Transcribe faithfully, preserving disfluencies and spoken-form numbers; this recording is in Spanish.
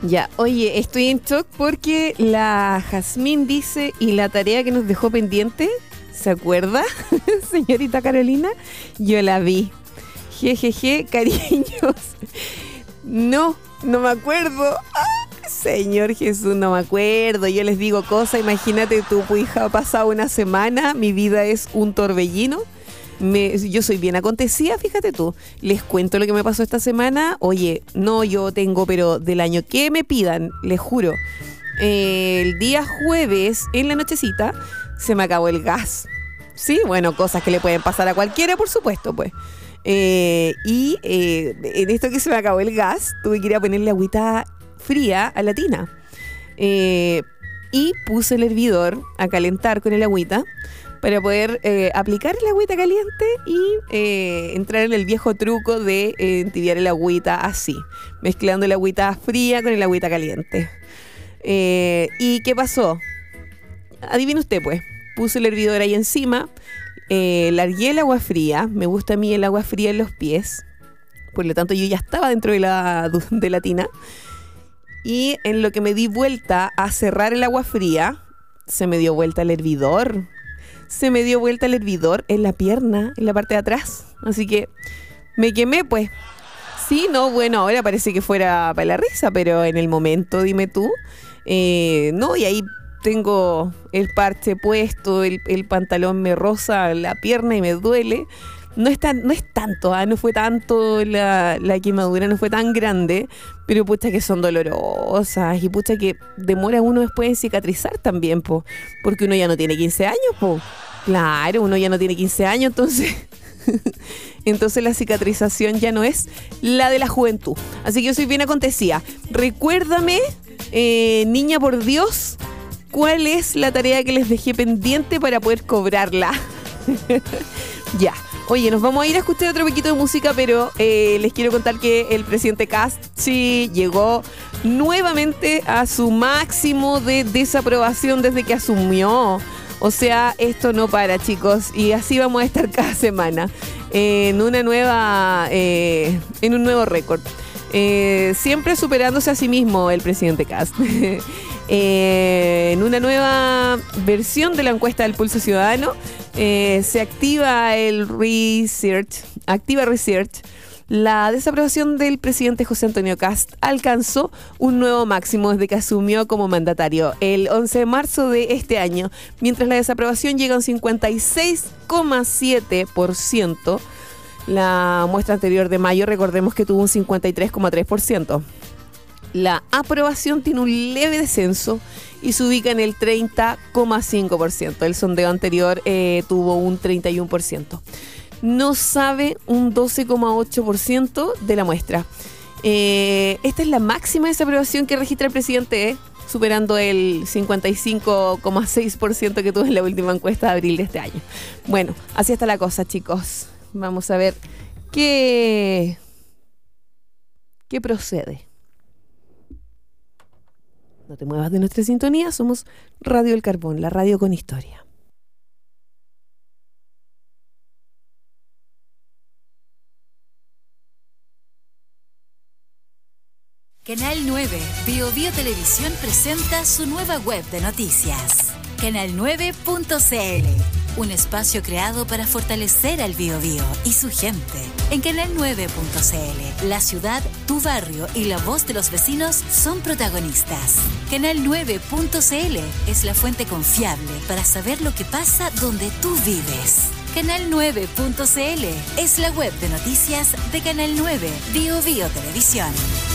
Ya, oye, estoy en shock porque la Jazmín dice, y la tarea que nos dejó pendiente, ¿se acuerda, señorita Carolina? Yo la vi. Jejeje, cariños. No, no me acuerdo. ¡Ah, Señor Jesús, no me acuerdo! Yo les digo cosas, imagínate tú, pues hija, ha pasado una semana, mi vida es un torbellino. Me, yo soy bien acontecida, fíjate tú. Les cuento lo que me pasó esta semana. Oye, no, yo tengo, pero del año que me pidan, les juro. Eh, el día jueves, en la nochecita, se me acabó el gas. Sí, bueno, cosas que le pueden pasar a cualquiera, por supuesto, pues. Eh, y eh, en esto que se me acabó el gas, tuve que ir a ponerle agüita fría a la tina. Eh, y puse el hervidor a calentar con el agüita, para poder eh, aplicar el agüita caliente y eh, entrar en el viejo truco de eh, entibiar el agüita así, mezclando el agüita fría con el agüita caliente. Eh, ¿Y qué pasó? Adivine usted, pues. Puse el hervidor ahí encima, eh, largué el agua fría. Me gusta a mí el agua fría en los pies, por lo tanto yo ya estaba dentro de la, de la tina. Y en lo que me di vuelta a cerrar el agua fría, se me dio vuelta el hervidor. Se me dio vuelta el hervidor en la pierna, en la parte de atrás. Así que me quemé, pues. Sí, no, bueno, ahora parece que fuera para la risa, pero en el momento, dime tú. Eh, no, y ahí tengo el parche puesto, el, el pantalón me roza la pierna y me duele. No es, tan, no es tanto, ¿eh? No fue tanto la, la quemadura, no fue tan grande, pero pucha que son dolorosas y pucha que demora uno después en cicatrizar también, po, porque uno ya no tiene quince años, po. Claro, uno ya no tiene quince años, entonces entonces la cicatrización ya no es la de la juventud. Así que yo soy bien acontecida. Recuérdame, eh, niña por Dios, ¿cuál es la tarea que les dejé pendiente para poder cobrarla? Ya. Oye, nos vamos a ir a escuchar otro poquito de música, pero eh, les quiero contar que el presidente Kast sí llegó nuevamente a su máximo de desaprobación desde que asumió. O sea, esto no para, chicos, y así vamos a estar cada semana en una nueva, eh, en un nuevo récord. Eh, siempre superándose a sí mismo el presidente Kast. Eh, en una nueva versión de la encuesta del Pulso Ciudadano, eh, se activa el research, activa research. La desaprobación del presidente José Antonio Kast alcanzó un nuevo máximo desde que asumió como mandatario el once de marzo de este año, mientras la desaprobación llega a un cincuenta y seis coma siete por ciento. La muestra anterior de mayo, recordemos que tuvo un cincuenta y tres coma tres por ciento. La aprobación tiene un leve descenso y se ubica en el treinta coma cinco por ciento. El sondeo anterior eh, tuvo un treinta y uno por ciento. No sabe un doce coma ocho por ciento de la muestra. Eh, esta es la máxima desaprobación que registra el presidente, eh, superando el cincuenta y cinco coma seis por ciento que tuvo en la última encuesta de abril de este año. Bueno, así está la cosa, chicos. Vamos a ver qué, qué procede. No te muevas de nuestra sintonía, somos Radio El Carbón, la radio con historia. Canal nueve, Bio Bio Televisión presenta su nueva web de noticias. canal nueve punto c l, un espacio creado para fortalecer al Bio Bio y su gente. En canal nueve punto c l, la ciudad, tu barrio y la voz de los vecinos son protagonistas. canal nueve punto c l es la fuente confiable para saber lo que pasa donde tú vives. canal nueve punto c l es la web de noticias de Canal nueve, Bio Bio Televisión.